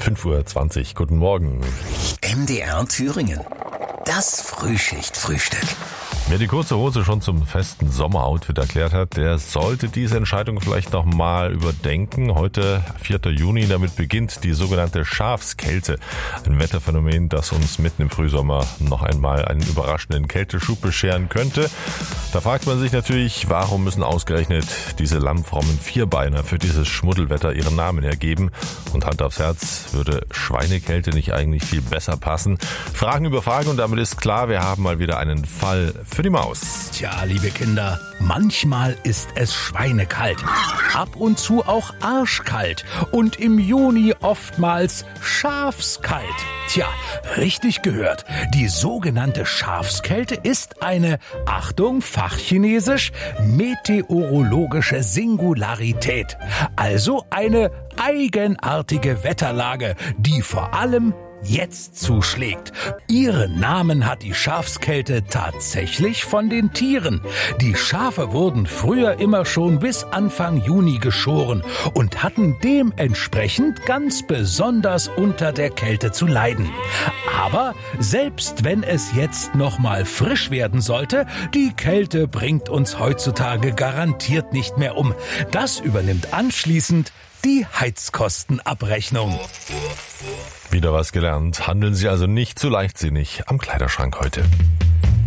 5:20 Uhr, guten Morgen. MDR Thüringen. Das Frühschicht-Frühstück. Wer die kurze Hose schon zum festen Sommeroutfit erklärt hat, der sollte diese Entscheidung vielleicht noch mal überdenken. Heute, 4. Juni, damit beginnt die sogenannte Schafskälte. Ein Wetterphänomen, das uns mitten im Frühsommer noch einmal einen überraschenden Kälteschub bescheren könnte. Da fragt man sich natürlich, warum müssen ausgerechnet diese lammfrommen Vierbeiner für dieses Schmuddelwetter ihren Namen hergeben? Und Hand aufs Herz, würde Schweinekälte nicht eigentlich viel besser passen? Fragen über Fragen und damit ist klar, wir haben mal wieder einen Fall für die Maus. Tja, liebe Kinder, manchmal ist es schweinekalt, ab und zu auch arschkalt und im Juni oftmals schafskalt. Tja, richtig gehört, die sogenannte Schafskälte ist eine, Achtung, fachchinesisch, meteorologische Singularität. Also eine eigenartige Wetterlage, die vor allem jetzt zuschlägt. Ihren Namen hat die Schafskälte tatsächlich von den Tieren. Die Schafe wurden früher immer schon bis Anfang Juni geschoren und hatten dementsprechend ganz besonders unter der Kälte zu leiden. Aber selbst wenn es jetzt noch mal frisch werden sollte, die Kälte bringt uns heutzutage garantiert nicht mehr um. Das übernimmt anschließend die Heizkostenabrechnung. Wieder was gelernt. Handeln Sie also nicht zu leichtsinnig am Kleiderschrank heute.